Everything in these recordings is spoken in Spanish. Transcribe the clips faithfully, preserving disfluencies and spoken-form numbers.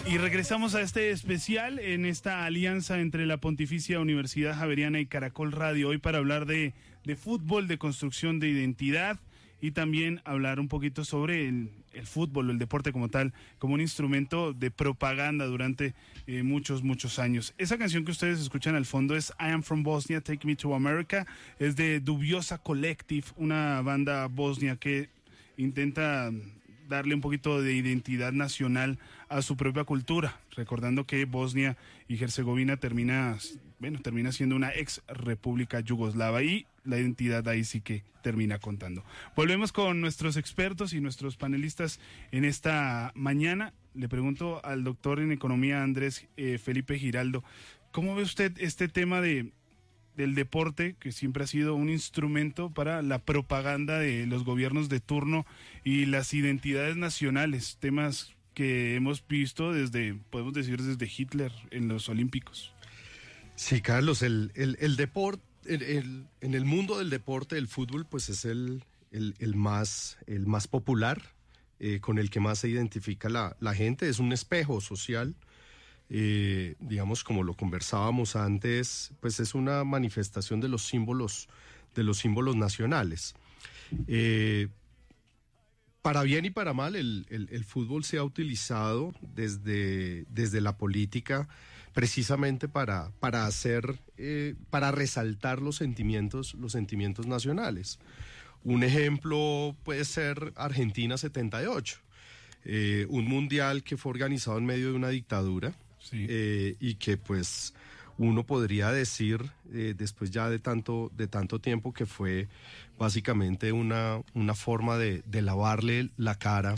Y regresamos a este especial en esta alianza entre la Pontificia Universidad Javeriana y Caracol Radio, hoy para hablar de, de fútbol, de construcción de identidad y también hablar un poquito sobre el, el fútbol, el deporte como tal, como un instrumento de propaganda durante eh, muchos, muchos años. Esa canción que ustedes escuchan al fondo es I Am From Bosnia, Take Me to America, es de Dubiosa Collective, una banda bosnia que intenta darle un poquito de identidad nacional a su propia cultura, recordando que Bosnia y Herzegovina termina, bueno, termina siendo una ex república yugoslava y la identidad ahí sí que termina contando. Volvemos con nuestros expertos y nuestros panelistas en esta mañana. Le pregunto al doctor en economía Andrés eh, Felipe Giraldo, ¿cómo ve usted este tema de del deporte, que siempre ha sido un instrumento para la propaganda de los gobiernos de turno y las identidades nacionales, temas que hemos visto desde, podemos decir, desde Hitler en los Olímpicos? Sí, Carlos, el, el, el deporte, el, el, en el mundo del deporte, el fútbol, pues es el, el, el, más, el más popular, eh, con el que más se identifica la, la gente, es un espejo social. Eh, digamos, como lo conversábamos antes, pues es una manifestación de los símbolos, de los símbolos nacionales. Eh, para bien y para mal, el, el, el fútbol se ha utilizado desde, desde la política precisamente para, para hacer, eh, para resaltar los sentimientos, los sentimientos nacionales. Un ejemplo puede ser Argentina setenta y ocho, eh, un mundial que fue organizado en medio de una dictadura. Sí. Eh, y que pues uno podría decir eh, después ya de tanto de tanto tiempo que fue básicamente una, una forma de, de lavarle la cara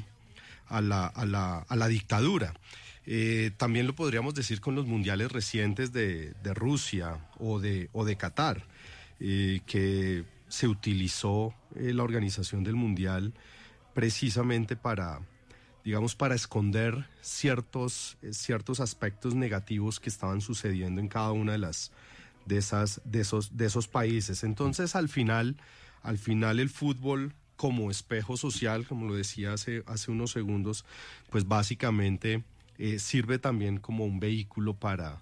a la, a la, a la dictadura. Eh, también lo podríamos decir con los mundiales recientes de, de Rusia o de, o de Qatar, eh, que se utilizó eh, la organización del mundial precisamente para... digamos, para esconder ciertos, eh, ciertos aspectos negativos que estaban sucediendo en cada una de las de esas de esos de esos países. Entonces, al final, al final el fútbol como espejo social, como lo decía hace hace unos segundos, pues básicamente eh, sirve también como un vehículo para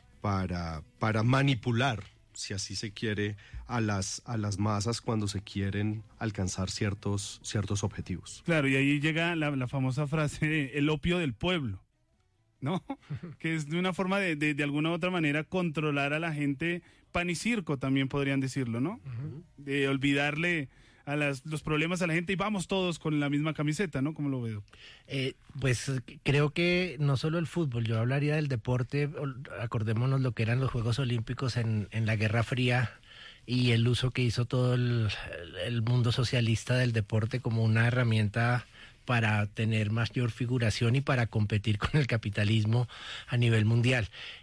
para para manipular, si así se quiere, a las a las masas cuando se quieren alcanzar ciertos ciertos objetivos. Claro, y ahí llega la, la famosa frase, el opio del pueblo, ¿no? Que es de una forma de, de, de alguna u otra manera controlar a la gente, pan y circo también podrían decirlo, ¿no? Uh-huh. De olvidarle a las, los problemas a la gente y vamos todos con la misma camiseta, ¿no? ¿Cómo lo veo? Eh, pues creo que no solo el fútbol, yo hablaría del deporte, acordémonos lo que eran los Juegos Olímpicos en, en la Guerra Fría y el uso que hizo todo el, el mundo socialista del deporte como una herramienta para tener mayor figuración y para competir con el capitalismo a nivel mundial.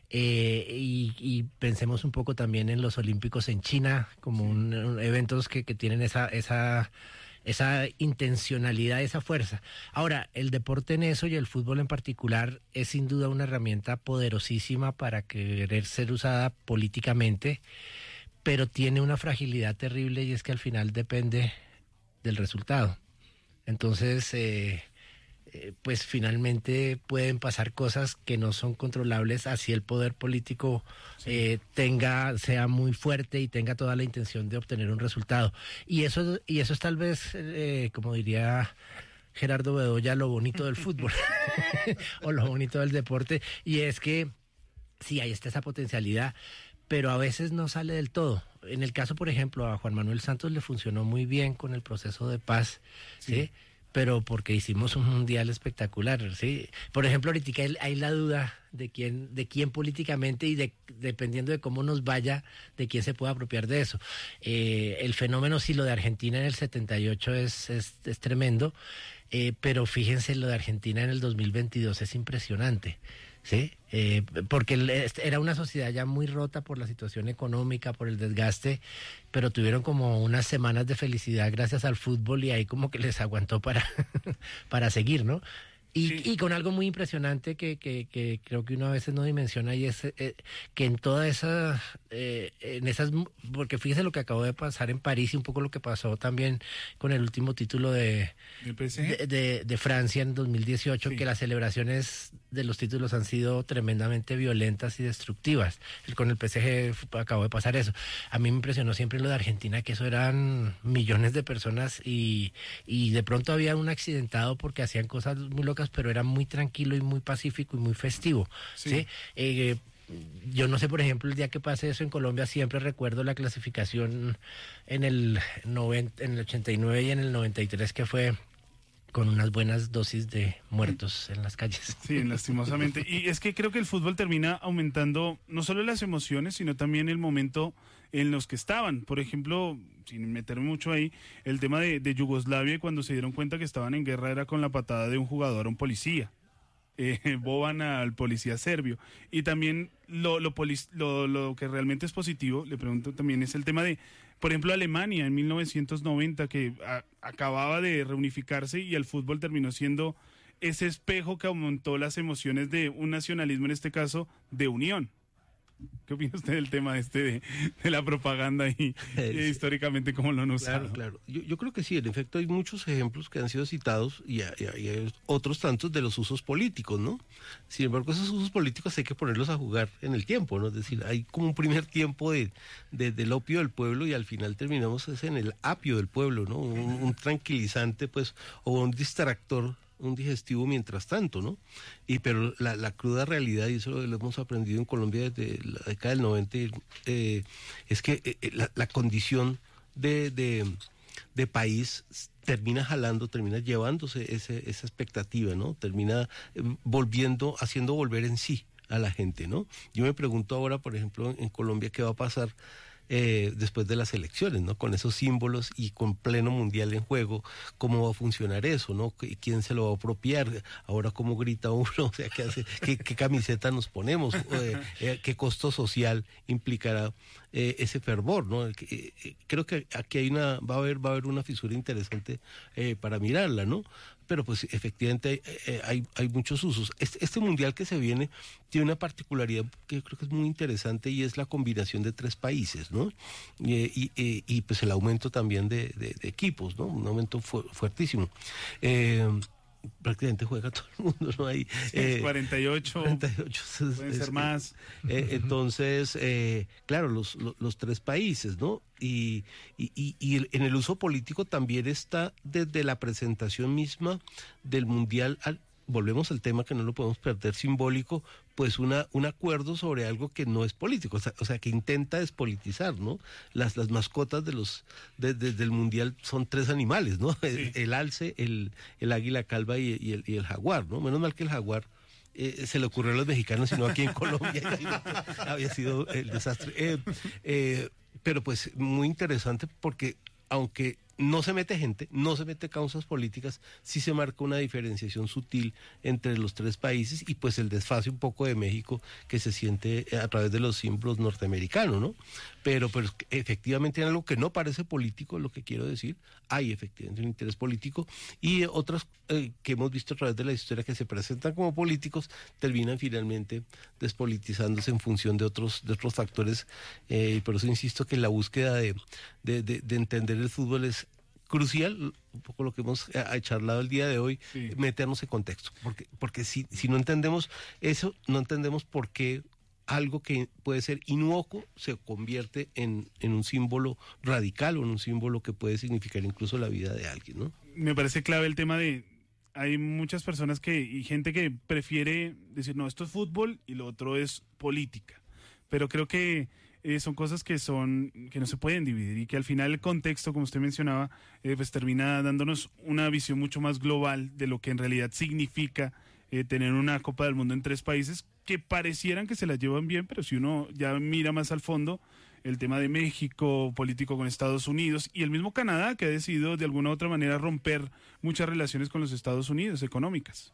Eh, y, y pensemos un poco también en los Olímpicos en China, como un, un eventos que, que tienen esa, esa, esa intencionalidad, esa fuerza. Ahora, el deporte en eso y el fútbol en particular es sin duda una herramienta poderosísima para querer ser usada políticamente, pero tiene una fragilidad terrible y es que al final depende del resultado. Entonces, eh, eh, pues finalmente pueden pasar cosas que no son controlables, así el poder político sí. eh, tenga, sea muy fuerte y tenga toda la intención de obtener un resultado. Y eso, y eso es tal vez, eh, como diría Gerardo Bedoya, lo bonito del fútbol o lo bonito del deporte, y es que sí, ahí está esa potencialidad, pero a veces no sale del todo. En el caso, por ejemplo, a Juan Manuel Santos le funcionó muy bien con el proceso de paz, ¿sí? ¿sí? Pero porque hicimos un mundial espectacular, ¿sí? Por ejemplo, ahorita hay, hay la duda de quién, de quién políticamente y de, dependiendo de cómo nos vaya, de quién se puede apropiar de eso. Eh, el fenómeno, sí, lo de Argentina en el setenta y ocho es, es, es tremendo, eh, pero fíjense, lo de Argentina en el dos mil veintidós es impresionante. Sí, eh, porque era una sociedad ya muy rota por la situación económica, por el desgaste, pero tuvieron como unas semanas de felicidad gracias al fútbol y ahí como que les aguantó para, para seguir, ¿no? Y, Sí. y con algo muy impresionante que, que, que creo que uno a veces no dimensiona y es eh, que en toda esa, eh, en esas, porque fíjese lo que acabó de pasar en París y un poco lo que pasó también con el último título de, ¿El P S G? de, de, de Francia en dos mil dieciocho, Sí. que las celebraciones de los títulos han sido tremendamente violentas y destructivas. El, con el P S G acabó de pasar eso. A mí me impresionó siempre lo de Argentina, que eso eran millones de personas y, y de pronto había un accidentado porque hacían cosas muy locas, pero era muy tranquilo y muy pacífico y muy festivo. Sí. ¿sí? Eh, yo no sé, por ejemplo, el día que pase eso en Colombia, siempre recuerdo la clasificación en el noventa, en el ochenta y nueve y en el noventa y tres, que fue con unas buenas dosis de muertos en las calles. Sí, lastimosamente. Y es que creo que el fútbol termina aumentando no solo las emociones, sino también el momento en los que estaban. Por ejemplo, sin meterme mucho ahí, el tema de, de Yugoslavia, cuando se dieron cuenta que estaban en guerra, era con la patada de un jugador a un policía. Eh, boban al policía serbio. Y también lo, lo, polic- lo, lo que realmente es positivo, le pregunto también, es el tema de, por ejemplo, Alemania en mil novecientos noventa, que a, acababa de reunificarse y el fútbol terminó siendo ese espejo que aumentó las emociones de un nacionalismo, en este caso, de unión. ¿Qué opina usted del tema este de, de la propaganda y, y históricamente cómo lo han usado? Claro, claro. Yo, yo creo que sí, en efecto hay muchos ejemplos que han sido citados y, hay- y hay otros tantos de los usos políticos, ¿no? Sin embargo, esos usos políticos hay que ponerlos a jugar en el tiempo, ¿no? Es decir, hay como un primer tiempo de, de- del opio del pueblo y al final terminamos es en el apio del pueblo, ¿no? Un, un tranquilizante, pues, o un distractor, un digestivo mientras tanto, ¿no? Y pero la, la cruda realidad, y eso lo, lo hemos aprendido en Colombia desde la década del noventa, eh, es que eh, la, la condición de, de, de país termina jalando, termina llevándose ese, esa expectativa, ¿no? Termina eh, volviendo, haciendo volver en sí a la gente, ¿no? Yo me pregunto ahora, por ejemplo, en Colombia, ¿qué va a pasar eh, después de las elecciones, ¿no? Con esos símbolos y con pleno mundial en juego, ¿cómo va a funcionar eso, ¿no? ¿Quién se lo va a apropiar? Ahora, ¿cómo grita uno? O sea, ¿qué hace? ¿Qué, qué camiseta nos ponemos? Eh, eh, ¿Qué costo social implicará eh, ese fervor, ¿no? Eh, eh, creo que aquí hay una, va a haber, va a haber una fisura interesante eh, para mirarla, ¿no? Pero pues efectivamente eh, hay, hay muchos usos. Este, este mundial que se viene tiene una particularidad que yo creo que es muy interesante y es la combinación de tres países, ¿no? Eh, y, y, y pues el aumento también de, de, de equipos, ¿no? Un aumento fu- fuertísimo. Eh, prácticamente juega todo el mundo, ¿no? Hay, eh, cuarenta y ocho, cuarenta y ocho es, pueden es, ser más. Eh, entonces, eh, claro, los, los, los tres países, ¿no? Y, y, y, y el, en el uso político también está desde la presentación misma del Mundial, al, volvemos al tema que no lo podemos perder, simbólico, pues una, un acuerdo sobre algo que no es político, o sea, o sea que intenta despolitizar, ¿no? Las, las mascotas de los de, de, del Mundial son tres animales, ¿no? Sí. El, el alce, el, el águila calva y, y, el, y el jaguar, ¿no? Menos mal que el jaguar Eh, se le ocurrió a los mexicanos, sino aquí en Colombia había sido el desastre. Eh, eh, pero pues muy interesante porque aunque no se mete gente, no se mete causas políticas, sí se marca una diferenciación sutil entre los tres países y pues el desfase un poco de México que se siente a través de los símbolos norteamericanos, ¿no? Pero, pero efectivamente en algo que no parece político, lo que quiero decir, hay efectivamente un interés político y otras eh, que hemos visto a través de la historia que se presentan como políticos terminan finalmente despolitizándose en función de otros, de otros factores, eh, y por eso insisto que la búsqueda de, de, de, de entender el fútbol es crucial, un poco lo que hemos eh, charlado el día de hoy, sí. Meternos en contexto, porque, porque si, si no entendemos eso, no entendemos por qué algo que puede ser inocuo se convierte en, en un símbolo radical o en un símbolo que puede significar incluso la vida de alguien, ¿no? Me parece clave el tema de, hay muchas personas que, y gente que prefiere decir, no, esto es fútbol y lo otro es política, pero creo que Eh, son cosas que son que no se pueden dividir y que al final el contexto, como usted mencionaba, eh, pues termina dándonos una visión mucho más global de lo que en realidad significa eh, tener una Copa del Mundo en tres países que parecieran que se la llevan bien, pero si uno ya mira más al fondo, el tema de México, político con Estados Unidos y el mismo Canadá que ha decidido de alguna u otra manera romper muchas relaciones con los Estados Unidos económicas.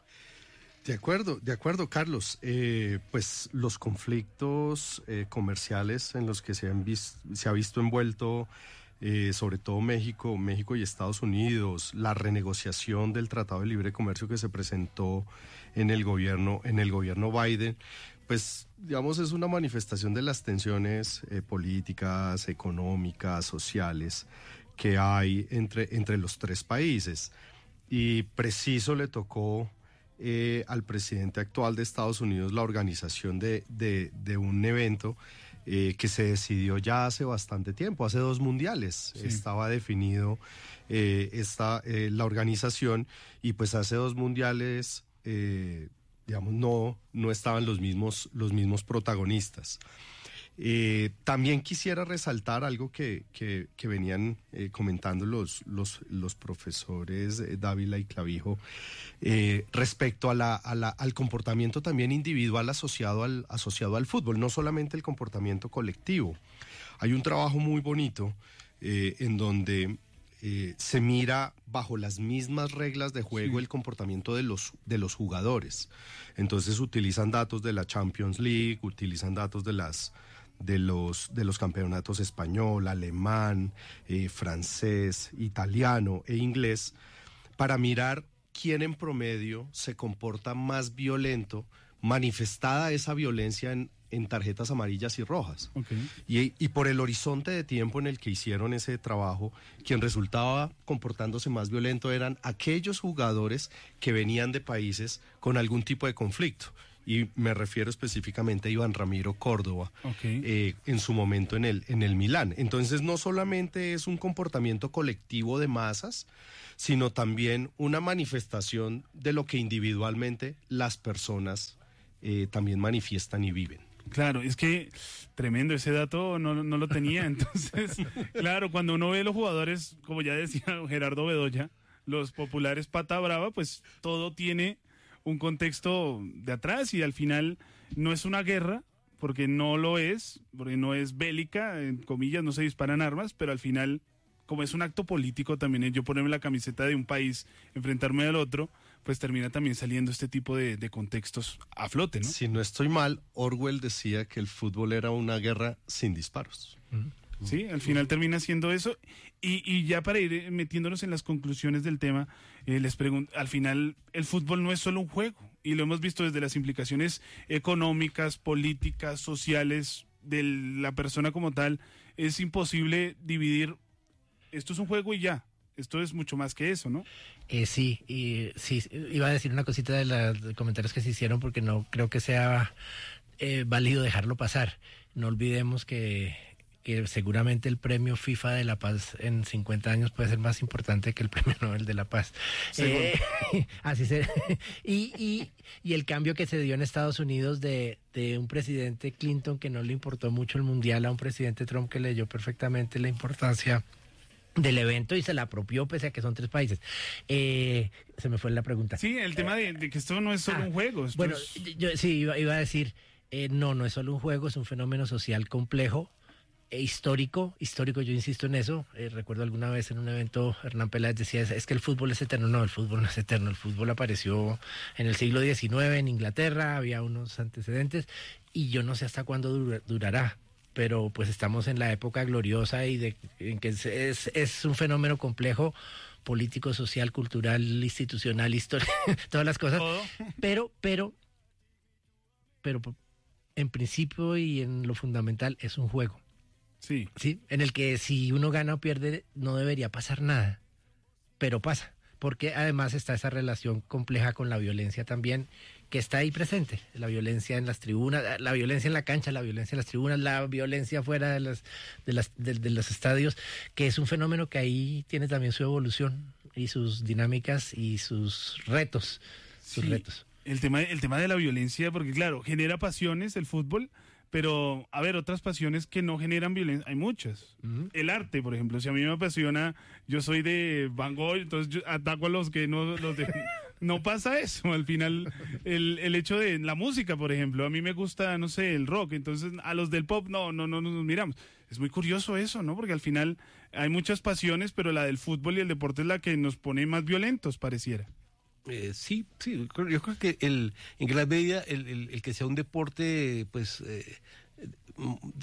De acuerdo, de acuerdo, Carlos. Eh, pues los conflictos eh, comerciales en los que se, han vis- se ha visto envuelto eh, sobre todo México, México y Estados Unidos, la renegociación del Tratado de Libre Comercio que se presentó en el gobierno, en el gobierno Biden, pues digamos es una manifestación de las tensiones eh, políticas, económicas, sociales que hay entre, entre los tres países. Y preciso le tocó eh, al presidente actual de Estados Unidos la organización de, de, de un evento eh, que se decidió ya hace bastante tiempo, hace dos mundiales. Sí. Estaba definido eh, esta, eh, la organización y pues hace dos mundiales, eh, digamos, no, no estaban los mismos, los mismos protagonistas. Eh, también quisiera resaltar algo que, que, que venían eh, comentando los, los, los profesores eh, Dávila y Clavijo eh, respecto a la, a la, al comportamiento también individual asociado al, asociado al fútbol, no solamente el comportamiento colectivo. Hay un trabajo muy bonito eh, en donde eh, se mira bajo las mismas reglas de juego sí. el comportamiento de los, de los jugadores. Entonces utilizan datos de la Champions League, utilizan datos de las... de los, de los campeonatos español, alemán, eh, francés, italiano e inglés, para mirar quién en promedio se comporta más violento, manifestada esa violencia en, en tarjetas amarillas y rojas. Okay. Y, y por el horizonte de tiempo en el que hicieron ese trabajo, quien resultaba comportándose más violento eran aquellos jugadores que venían de países con algún tipo de conflicto. Y me refiero específicamente a Iván Ramiro Córdoba, okay. eh, en su momento en el, en el Milán. Entonces no solamente es un comportamiento colectivo de masas, sino también una manifestación de lo que individualmente las personas eh, también manifiestan y viven. Claro, es que tremendo, ese dato no, no lo tenía. Entonces, claro, cuando uno ve los jugadores, como ya decía Gerardo Bedoya, los populares pata brava, pues todo tiene un contexto de atrás y al final no es una guerra, porque no lo es, porque no es bélica, en comillas, no se disparan armas, pero al final, como es un acto político también, yo ponerme la camiseta de un país, enfrentarme al otro, pues termina también saliendo este tipo de, de contextos a flote, ¿no? Si no estoy mal, Orwell decía que el fútbol era una guerra sin disparos. Uh-huh. Sí, al final termina siendo eso. Y, y ya para ir metiéndonos en las conclusiones del tema, eh, les pregunto, al final el fútbol no es solo un juego, y lo hemos visto desde las implicaciones económicas, políticas, sociales, de la persona como tal. Es imposible dividir, esto es un juego y ya, esto es mucho más que eso, ¿no? Eh, sí, y sí, iba a decir una cosita de los comentarios que se hicieron, porque no creo que sea eh, válido dejarlo pasar. No olvidemos que... que seguramente el premio FIFA de la Paz en cincuenta años puede ser más importante que el premio Nobel de la Paz. Sí, eh, bueno. Así se, y, y, y el cambio que se dio en Estados Unidos de, de un presidente Clinton que no le importó mucho el mundial a un presidente Trump que leyó perfectamente la importancia del evento y se la apropió pese a que son tres países. Eh, se me fue la pregunta. Sí, el tema de, de que esto no es solo ah, un juego. Esto bueno, es... yo sí iba, iba a decir, eh, no, no es solo un juego, es un fenómeno social complejo, histórico, histórico, yo insisto en eso. Eh, recuerdo alguna vez en un evento Hernán Peláez decía, es que el fútbol es eterno. No, el fútbol no es eterno, el fútbol apareció en el siglo diecinueve en Inglaterra, había unos antecedentes y yo no sé hasta cuándo dur- durará, pero pues estamos en la época gloriosa y de en que es, es, es un fenómeno complejo, político, social, cultural, institucional, histórico, todas las cosas, ¿todo? pero, pero, pero en principio y en lo fundamental es un juego. Sí. Sí, en el que si uno gana o pierde no debería pasar nada, pero pasa, porque además está esa relación compleja con la violencia también, que está ahí presente, la violencia en las tribunas, la violencia en la cancha, la violencia en las tribunas, la violencia fuera de las de las de, de los estadios, que es un fenómeno que ahí tiene también su evolución y sus dinámicas y sus retos, sus sí, retos. El tema el tema de la violencia, porque claro, genera pasiones el fútbol. Pero, a ver, otras pasiones que no generan violencia, hay muchas. Uh-huh. El arte, por ejemplo, si a mí me apasiona, yo soy de Van Gogh, entonces yo ataco a los que no los de, no pasa eso. Al final, el, el hecho de la música, por ejemplo, a mí me gusta, no sé, el rock, entonces a los del pop no, no, no nos miramos. Es muy curioso eso, ¿no? Porque al final hay muchas pasiones, pero la del fútbol y el deporte es la que nos pone más violentos, pareciera. Eh, sí, sí, yo creo que el, en gran medida el, el, el que sea un deporte, pues, eh,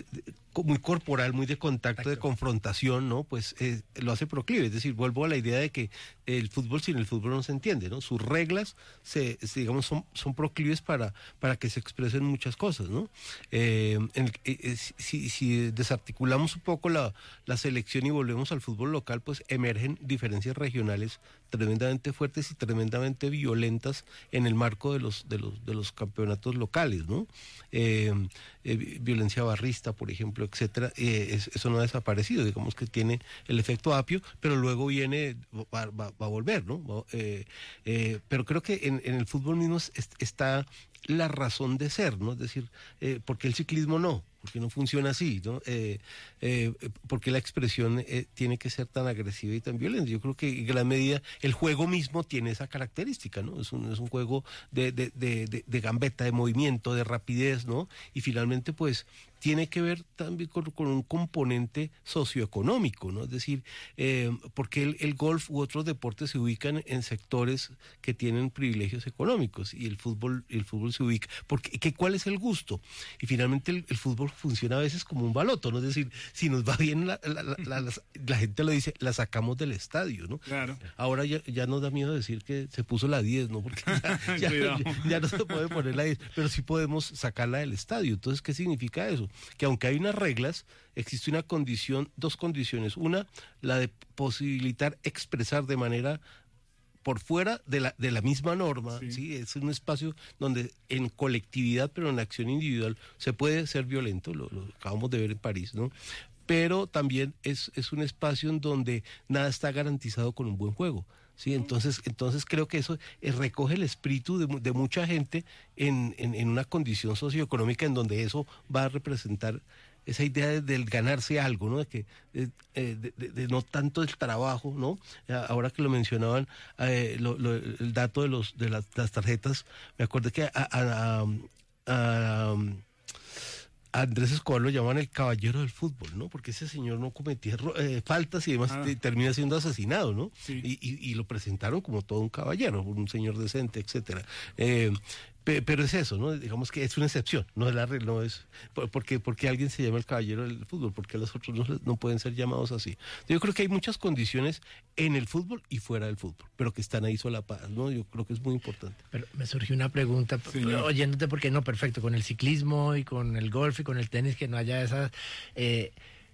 muy corporal, muy de contacto, Exacto. de confrontación, ¿no? Pues eh, lo hace proclive. Es decir, vuelvo a la idea de que el fútbol sin el fútbol no se entiende, ¿no? Sus reglas, se, se, digamos, son, son proclives para, para que se expresen muchas cosas, ¿no? Eh, en, eh, si, si desarticulamos un poco la, la selección y volvemos al fútbol local, pues emergen diferencias regionales tremendamente fuertes y tremendamente violentas en el marco de los, de los, de los campeonatos locales, ¿no? Eh, eh, violencia barrista, por ejemplo, etcétera, eh, es, eso no ha desaparecido, digamos que tiene el efecto apio, pero luego viene, va, va, va a volver, ¿no? Va, eh, eh, pero creo que en, en el fútbol mismo es, está la razón de ser, ¿no? Es decir, eh, ¿por qué el ciclismo no? Porque no funciona así, ¿no? Eh, eh, porque la expresión eh, tiene que ser tan agresiva y tan violenta. Yo creo que en gran medida el juego mismo tiene esa característica, ¿no? Es un, es un juego de, de, de, de, de gambeta, de movimiento, de rapidez, ¿no? Y finalmente, pues, tiene que ver también con, con un componente socioeconómico, ¿no? Es decir, eh, porque el, el golf u otros deportes se ubican en sectores que tienen privilegios económicos y el fútbol, el fútbol se ubica. Porque, que, ¿cuál es el gusto? Y finalmente el, el fútbol funciona a veces como un baloto, ¿no? Es decir, si nos va bien, la, la, la, la, la, la gente lo dice, la sacamos del estadio, ¿no? Claro. Ahora ya, ya nos da miedo decir que se puso la diez, ¿no? Porque ya, ya, ya, ya no se puede poner la diez, pero sí podemos sacarla del estadio. Entonces, ¿qué significa eso? Que aunque hay unas reglas, existe una condición, dos condiciones. Una, la de posibilitar expresar de manera por fuera de la, de la misma norma, sí. ¿sí? Es un espacio donde en colectividad, pero en acción individual, se puede ser violento, lo, lo acabamos de ver en París, ¿no? Pero también es, es un espacio en donde nada está garantizado con un buen juego. Sí, entonces, entonces creo que eso eh, recoge el espíritu de, de mucha gente en, en, en una condición socioeconómica en donde eso va a representar esa idea de, del ganarse algo, ¿no? De que eh, de, de, de no tanto el trabajo, ¿no? Ahora que lo mencionaban, eh, lo, lo, el dato de los de las, las tarjetas, me acuerdo que a, a, a, a A Andrés Escobar lo llaman el caballero del fútbol, ¿no? Porque ese señor no cometía eh, faltas y demás, ah. te, termina siendo asesinado, ¿no? Sí. Y, y, y lo presentaron como todo un caballero, un señor decente, etcétera. Eh, pe, pero es eso, ¿no? Digamos que es una excepción, no es la regla, no es porque porque alguien se llama el caballero del fútbol, porque los otros no, no pueden ser llamados así. Yo creo que hay muchas condiciones en el fútbol y fuera del fútbol, pero que están ahí solapadas, ¿no? Yo creo que es muy importante. Pero me surgió una pregunta, Señor. oyéndote, porque no, perfecto, con el ciclismo y con el golf y con el tenis, que no haya esas, eh,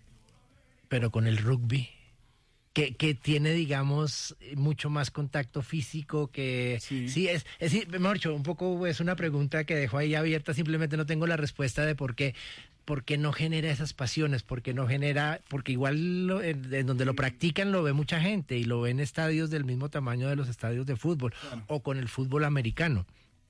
pero con el rugby, que, que tiene, digamos, mucho más contacto físico, que sí, sí es, es, mejor dicho, un poco es una pregunta que dejo ahí abierta, simplemente no tengo la respuesta de por qué. ¿Por qué no genera esas pasiones? ¿Por qué no genera? Porque igual lo, en, en donde lo practican lo ve mucha gente y lo ve en estadios del mismo tamaño de los estadios de fútbol, claro. O con el fútbol americano.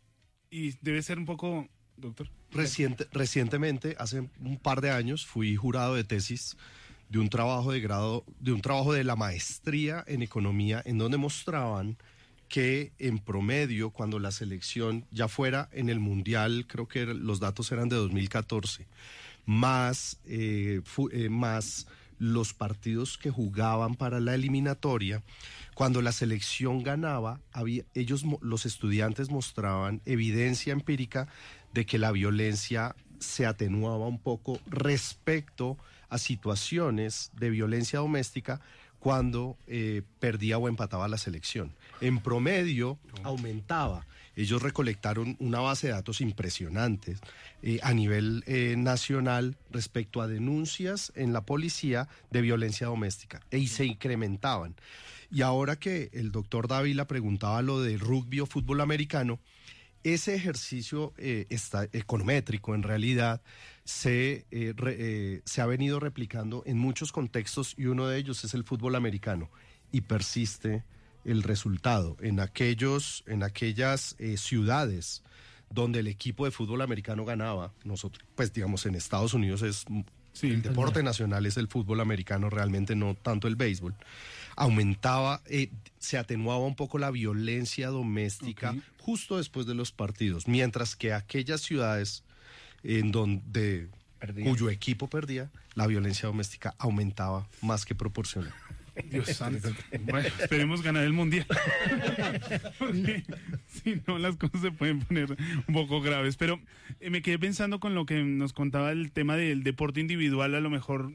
Y debe ser un poco, doctor. Reciente, recientemente, hace un par de años, fui jurado de tesis de un trabajo de grado, de un trabajo de la maestría en economía, en donde mostraban que en promedio, cuando la selección ya fuera en el Mundial, creo que los datos eran de dos mil catorce, más, eh, fu, eh, más los partidos que jugaban para la eliminatoria, cuando la selección ganaba, había, ellos, los estudiantes mostraban evidencia empírica de que la violencia se atenuaba un poco respecto a situaciones de violencia doméstica cuando eh, perdía o empataba la selección. En promedio aumentaba. Ellos recolectaron una base de datos impresionantes eh, a nivel eh, nacional respecto a denuncias en la policía de violencia doméstica y se incrementaban. Y ahora que el doctor Dávila preguntaba lo de rugby o fútbol americano, ese ejercicio eh, está, econométrico en realidad se, eh, re, eh, se ha venido replicando en muchos contextos y uno de ellos es el fútbol americano y persiste el resultado en aquellos, en aquellas eh, ciudades donde el equipo de fútbol americano ganaba. Nosotros, pues digamos, en Estados Unidos es sí, el deporte nacional es el fútbol americano, realmente no tanto el béisbol. Aumentaba, eh, se atenuaba un poco la violencia doméstica okay. justo después de los partidos, mientras que aquellas ciudades en donde perdía. cuyo equipo perdía, la violencia doméstica aumentaba más que proporcional. Dios santo. Bueno, esperemos ganar el mundial. Porque si no, las cosas se pueden poner un poco graves. Pero eh, me quedé pensando con lo que nos contaba el tema del deporte individual, a lo mejor,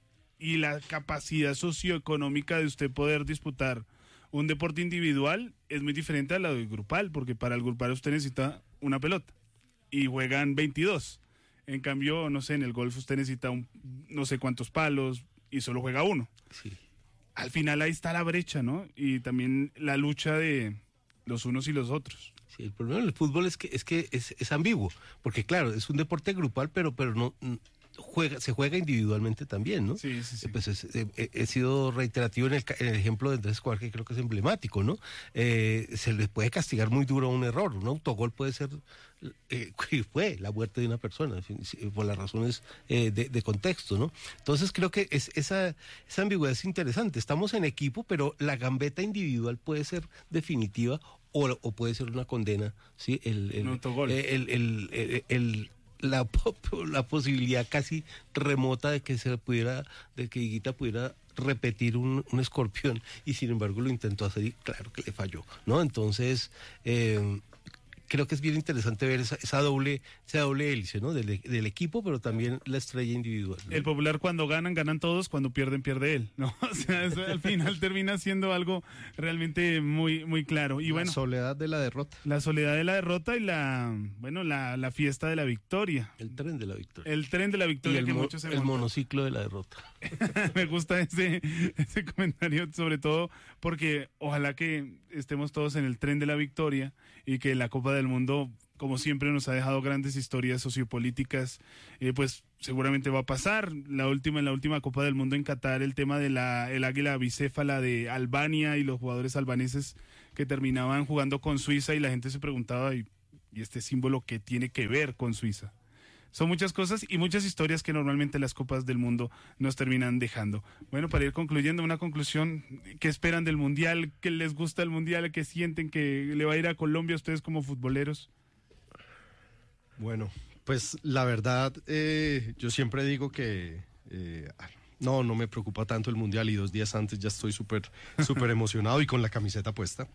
y la capacidad socioeconómica de usted poder disputar un deporte individual es muy diferente a la del grupal, porque para el grupal usted necesita una pelota y juegan veintidós. En cambio, no sé, en el golf usted necesita un, no sé cuántos palos y solo juega uno. Sí. Al final ahí está la brecha, ¿no? Y también la lucha de los unos y los otros. Sí, el problema del fútbol es que es que es, es ambiguo, porque claro, es un deporte grupal, pero pero no juega se juega individualmente también, ¿no? Sí, sí, sí. Pues es, he, he sido reiterativo en el, en el ejemplo de Andrés Escobar, que creo que es emblemático, ¿no? Eh, se le puede castigar muy duro un error, un autogol puede ser, eh, fue la muerte de una persona, por las razones eh, de, de contexto, ¿no? Entonces creo que es, esa, esa ambigüedad es interesante. Estamos en equipo, pero la gambeta individual puede ser definitiva o, o puede ser una condena, ¿sí? El, el, un autogol. El, el, el, el, el La, la posibilidad casi remota de que se pudiera, de que Higuita pudiera repetir un, un escorpión, y sin embargo lo intentó hacer y claro que le falló, ¿no? Entonces, eh, creo que es bien interesante ver esa, esa doble, esa doble hélice, ¿no? Del, del equipo, pero también la estrella individual, ¿no? El popular, cuando ganan, ganan todos, cuando pierden, pierde él, ¿no? O sea, eso al final termina siendo algo realmente muy, muy claro. Y bueno, la soledad de la derrota. La soledad de la derrota y la, bueno, la, la fiesta de la victoria. El tren de la victoria. El tren de la victoria, y el que mo- muchos se el montan. monociclo de la derrota. Me gusta ese, ese comentario, sobre todo porque ojalá que estemos todos en el tren de la victoria y que la Copa del Mundo, como siempre, nos ha dejado grandes historias sociopolíticas, eh, pues seguramente va a pasar. La última, en la última Copa del Mundo en Qatar, el tema de la el águila bicéfala de Albania y los jugadores albaneses que terminaban jugando con Suiza, y la gente se preguntaba, ¿y, y este símbolo qué tiene que ver con Suiza? Son muchas cosas y muchas historias que normalmente las Copas del Mundo nos terminan dejando. Bueno, para ir concluyendo, una conclusión, ¿qué esperan del Mundial? ¿Qué les gusta el Mundial? ¿Qué sienten que le va a ir a Colombia a ustedes como futboleros? Bueno, pues la verdad, eh, yo siempre digo que eh, no, no me preocupa tanto el Mundial, y dos días antes ya estoy súper súper emocionado y con la camiseta puesta.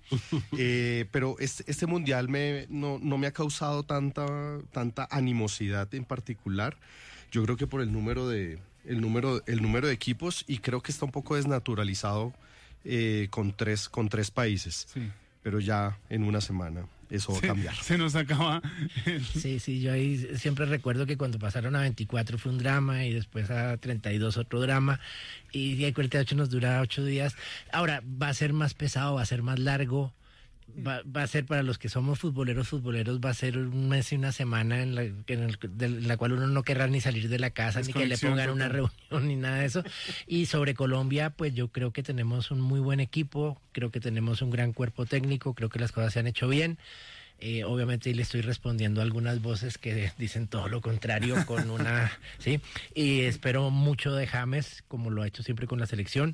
Eh, pero este, este Mundial me, no, no me ha causado tanta, tanta animosidad en particular. Yo creo que por el número de, el número, el número de equipos, y creo que está un poco desnaturalizado eh, con, tres, con tres países. Sí. Pero ya en una semana eso va a cambiar. Se, se nos acaba. Sí, sí, yo ahí siempre recuerdo que cuando pasaron a veinticuatro fue un drama, y después a treinta y dos otro drama, y a cuarenta y ocho nos dura ocho días. Ahora, va a ser más pesado, va a ser más largo, va, va a ser para los que somos futboleros, futboleros, va a ser un mes y una semana en la, en el, de, en la cual uno no querrá ni salir de la casa, ni que le pongan una reunión, ni nada de eso. Y sobre Colombia, pues yo creo que tenemos un muy buen equipo, creo que tenemos un gran cuerpo técnico, creo que las cosas se han hecho bien. Eh, obviamente le estoy respondiendo a algunas voces que dicen todo lo contrario con una, sí, y espero mucho de James, como lo ha hecho siempre con la selección.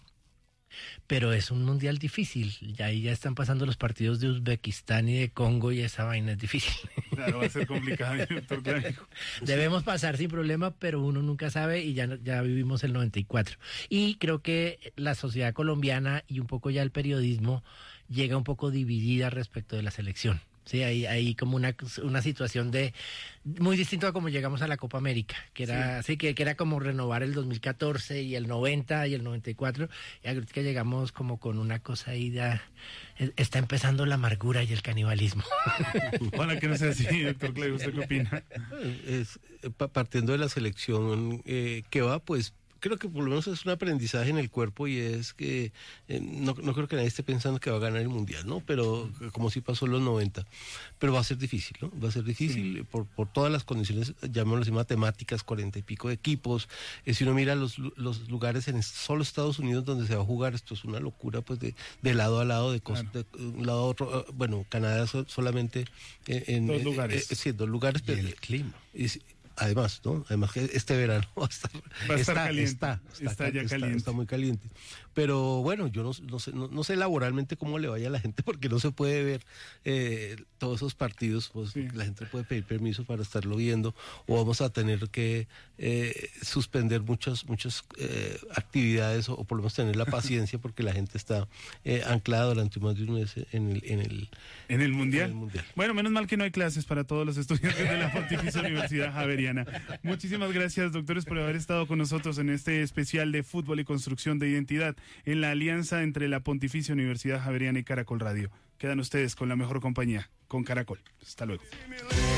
Pero es un mundial difícil, y ahí ya están pasando los partidos de Uzbekistán y de Congo, y esa vaina es difícil. Claro, va a ser complicado, doctor Clavijo. Debemos pasar sin problema, pero uno nunca sabe, y ya, ya vivimos el noventa y cuatro. Y creo que la sociedad colombiana y un poco ya el periodismo llega un poco dividida respecto de la selección. Sí, hay, hay como una, una situación de muy distinto a como llegamos a la Copa América, que era sí. Sí, que, que era como renovar el dos mil catorce y el noventa y el noventa y cuatro, y ahorita que llegamos como con una cosa ahí, ya está empezando la amargura y el canibalismo. Ojalá que no sea así, doctor Clavijo, ¿usted qué opina? Es, partiendo de la selección eh, que va, pues creo que por lo menos es un aprendizaje en el cuerpo, y es que eh, no, no creo que nadie esté pensando que va a ganar el Mundial, ¿no? Pero como sí pasó en los noventa. Pero va a ser difícil, ¿no? Va a ser difícil sí. por, por todas las condiciones, llamémoslo así, matemáticas, cuarenta y pico de equipos. Eh, si uno mira los, los lugares en solo Estados Unidos donde se va a jugar, esto es una locura, pues de, de lado a lado, de, claro. de un lado a otro. Bueno, Canadá so, solamente en, dos lugares. Eh, eh, sí, dos lugares. Y el clima. Y, además, ¿no? Además que este verano va a estar, va a estar está, caliente. Está, está, está ya está, caliente. Está muy caliente. Pero bueno, yo no, no sé, no, no sé laboralmente cómo le vaya a la gente porque no se puede ver eh, todos esos partidos, pues sí. La gente puede pedir permiso para estarlo viendo o vamos a tener que eh, suspender muchas muchas eh, actividades o, o por lo menos tener la paciencia porque la gente está eh, anclada durante más de un mes en el en el, ¿En el mundial? en el mundial. Bueno, menos mal que no hay clases para todos los estudiantes de la Pontificia Universidad Javeriana. Muchísimas gracias, doctores, por haber estado con nosotros en este especial de fútbol y construcción de identidad en la alianza entre la Pontificia Universidad Javeriana y Caracol Radio. Quedan ustedes con la mejor compañía, con Caracol. Hasta luego.